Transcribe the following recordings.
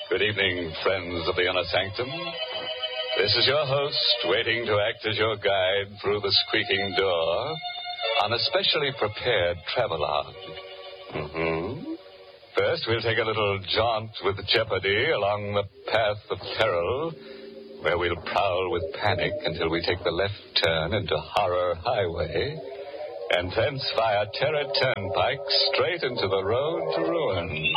Good evening, friends of the Inner Sanctum. This is your host, waiting to act as your guide through the squeaking door on a specially prepared travelogue. First, we'll take a little jaunt with jeopardy along the path of peril, where we'll prowl with panic until we take the left turn into Horror Highway, and thence via Terror Turnpike straight into the road to ruin.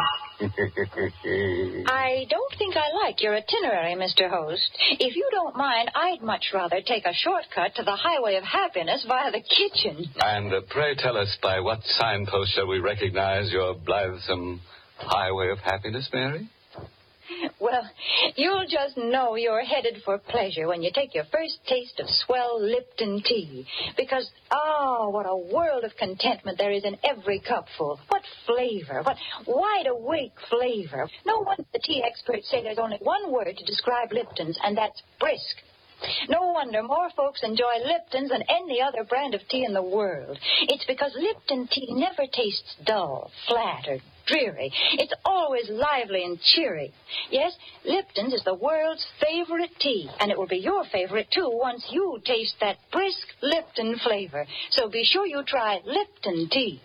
I don't think I like your itinerary, Mr. Host. If you don't mind, I'd much rather take a shortcut to the Highway of Happiness via the kitchen. And pray tell us, by what signpost shall we recognize your blithesome Highway of Happiness, Mary? Well, you'll just know you're headed for pleasure when you take your first taste of swell Lipton tea. Because, what a world of contentment there is in every cupful. What flavor, what wide-awake flavor. No wonder the tea experts say there's only one word to describe Lipton's, and that's brisk. No wonder more folks enjoy Lipton's than any other brand of tea in the world. It's because Lipton tea never tastes dull, flat, or dreary. It's always lively and cheery. Yes, Lipton's is the world's favorite tea, and it will be your favorite, too, once you taste that brisk Lipton flavor. So be sure you try Lipton tea.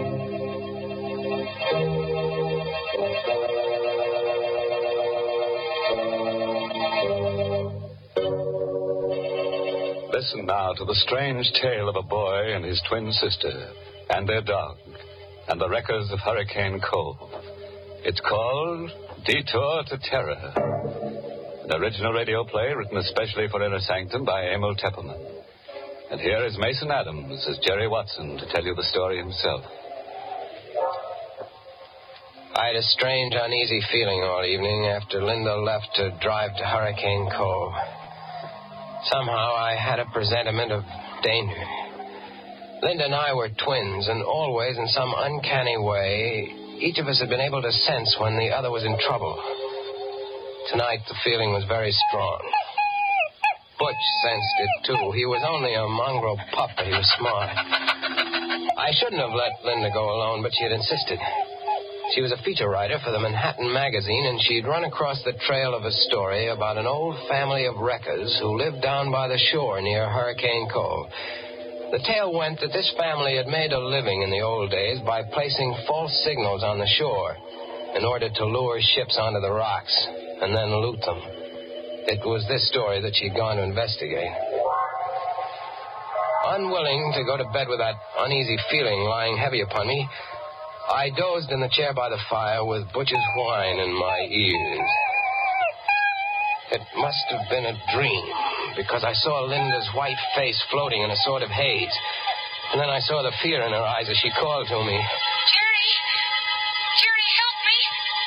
Listen now to the strange tale of a boy and his twin sister, and their dog, and the wreckers of Hurricane Cove. It's called Detour to Terror. An original radio play written especially for Inner Sanctum by Emil Teppelman. And here is Mason Adams as Jerry Watson to tell you the story himself. I had a strange, uneasy feeling all evening after Linda left to drive to Hurricane Cove. Somehow I had a presentiment of danger. Linda and I were twins, and always, in some uncanny way, each of us had been able to sense when the other was in trouble. Tonight, the feeling was very strong. Butch sensed it, too. He was only a mongrel pup, but he was smart. I shouldn't have let Linda go alone, but she had insisted. She was a feature writer for the Manhattan Magazine, and she'd run across the trail of a story about an old family of wreckers who lived down by the shore near Hurricane Cove. The tale went that this family had made a living in the old days by placing false signals on the shore in order to lure ships onto the rocks and then loot them. It was this story that she'd gone to investigate. Unwilling to go to bed with that uneasy feeling lying heavy upon me, I dozed in the chair by the fire with Butch's whine in my ears. It must have been a dream, because I saw Linda's white face floating in a sort of haze. And then I saw the fear in her eyes as she called to me. Jerry! Jerry, help me!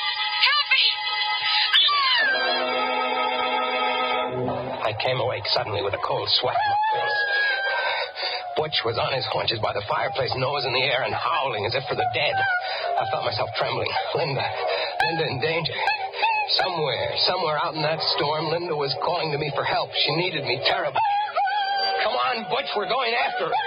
Help me! I came awake suddenly with a cold sweat in my face. Butch was on his haunches by the fireplace, nose in the air, and howling as if for the dead. I felt myself trembling. Linda in danger. Somewhere out in that storm, Linda was calling to me for help. She needed me terribly. Come on, Butch, we're going after her.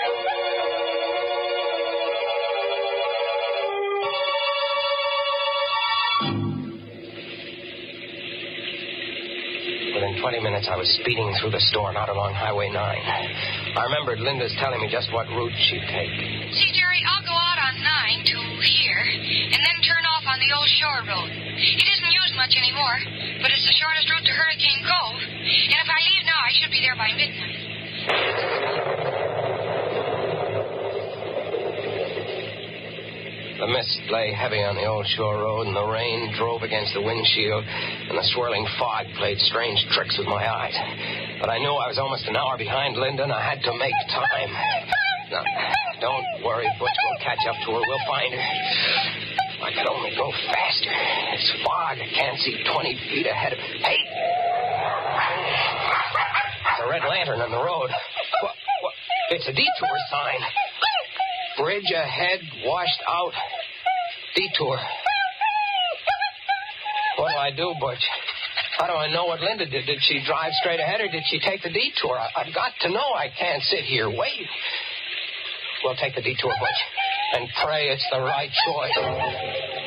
Within 20 minutes, I was speeding through the storm out along Highway 9. I remembered Linda's telling me just what route she'd take. See, Jerry, I'll go out on 9 to here, and then turn off on the old shore road. It isn't used much anymore, but it's the shortest route to Hurricane Cove. And if I leave now, I should be there by midnight. The mist lay heavy on the old shore road, and the rain drove against the windshield, and the swirling fog played strange tricks with my eyes. But I knew I was almost an hour behind Linda, and I had to make time. Now, don't worry, Butch. We'll catch up to her. We'll find her. If I could only go faster. It's fog. I can't see 20 feet ahead of... Hey! There's a red lantern on the road. What? It's a detour sign. Bridge ahead, washed out. Detour. What do I do, Butch? How do I know what Linda did? Did she drive straight ahead or did she take the detour? I've got to know. I can't sit here waiting. We'll take the detour, Butch, and pray it's the right choice.